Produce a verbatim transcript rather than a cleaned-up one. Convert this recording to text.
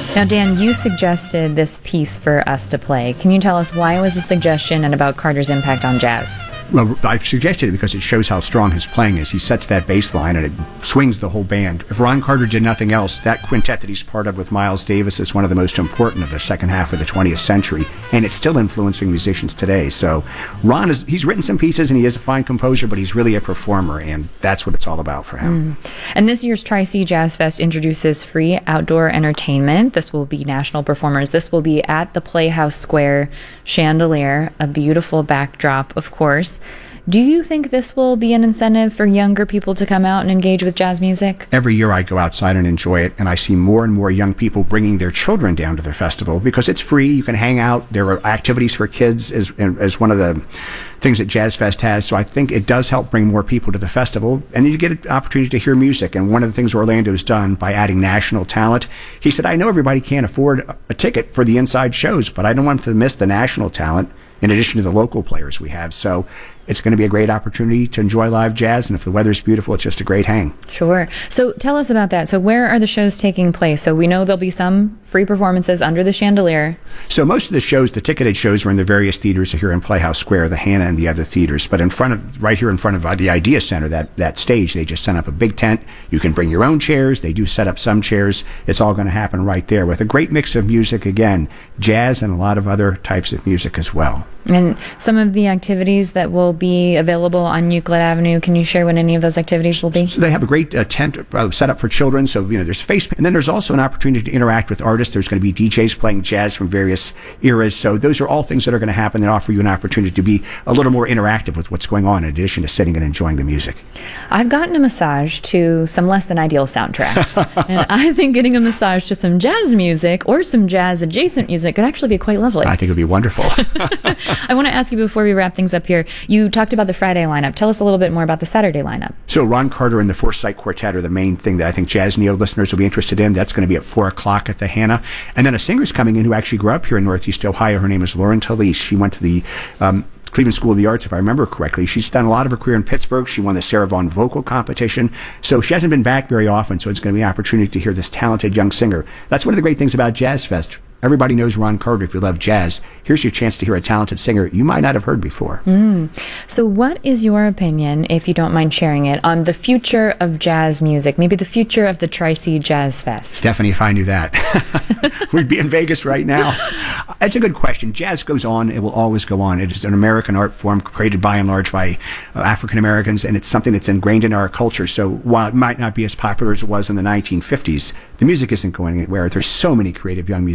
Now, Dan, you suggested this piece for us to play. Can you tell us why it was a suggestion and about Carter's impact on jazz? Well, I suggested it because it shows how strong his playing is. He sets that bass line and it swings the whole band. If Ron Carter did nothing else, that quintet that he's part of with Miles Davis is one of the most important of the second half of the twentieth century, and it's still influencing musicians today. So Ron, is he's written some pieces and he is a fine composer, but he's really a performer, and that's what it's all about for him. Mm. And this year's Tri-C Jazz Fest introduces free outdoor entertainment. This will be national performers. This will be at the Playhouse Square Chandelier, a beautiful backdrop, of course. Do you think this will be an incentive for younger people to come out and engage with jazz music? Every year I go outside and enjoy it, and I see more and more young people bringing their children down to the festival because it's free. You can hang out. There are activities for kids as, as one of the things that Jazz Fest has. So I think it does help bring more people to the festival, and you get an opportunity to hear music. And one of the things Orlando's done by adding national talent, he said, I know everybody can't afford a ticket for the inside shows, but I don't want them to miss the national talent in addition to the local players we have. So it's going to be a great opportunity to enjoy live jazz, and if the weather's beautiful, it's just a great hang. Sure. So tell us about that. So where are the shows taking place? So we know there'll be some free performances under the chandelier. So most of the shows, the ticketed shows, are in the various theaters here in Playhouse Square, the Hannah and the other theaters. But in front of, right here in front of uh, the Idea Center, that, that stage, they just set up a big tent. You can bring your own chairs. They do set up some chairs. It's all going to happen right there with a great mix of music, again, jazz and a lot of other types of music as well. And some of the activities that will be available on Euclid Avenue, can you share what any of those activities will be? So they have a great uh, tent uh, set up for children. So, you know, there's face paint. And then there's also an opportunity to interact with artists. There's going to be D Js playing jazz from various eras. So those are all things that are going to happen that offer you an opportunity to be a little more interactive with what's going on in addition to sitting and enjoying the music. I've gotten a massage to some less than ideal soundtracks. And I think getting a massage to some jazz music or some jazz adjacent music could actually be quite lovely. I think it would be wonderful. I want to ask you before we wrap things up here, you talked about the Friday lineup. Tell us a little bit more about the Saturday lineup. So Ron Carter and the Foresight Quartet are the main thing that I think Jazz Neo listeners will be interested in. That's going to be at four o'clock at the Hannah. And then a singer's coming in who actually grew up here in Northeast Ohio. Her name is Lauren Talese. She went to the um, Cleveland School of the Arts, if I remember correctly. She's done a lot of her career in Pittsburgh. She won the Sarah Vaughan vocal competition. So she hasn't been back very often, so it's going to be an opportunity to hear this talented young singer. That's one of the great things about Jazz Fest. Everybody knows Ron Carter if you love jazz. Here's your chance to hear a talented singer you might not have heard before. Mm. So what is your opinion, if you don't mind sharing it, on the future of jazz music, maybe the future of the Tri-C Jazz Fest? Stephanie, if I knew that, we'd be in Vegas right now. That's a good question. Jazz goes on. It will always go on. It is an American art form created by and large by uh, African Americans, and it's something that's ingrained in our culture. So while it might not be as popular as it was in the nineteen fifties, the music isn't going anywhere. There's so many creative young musicians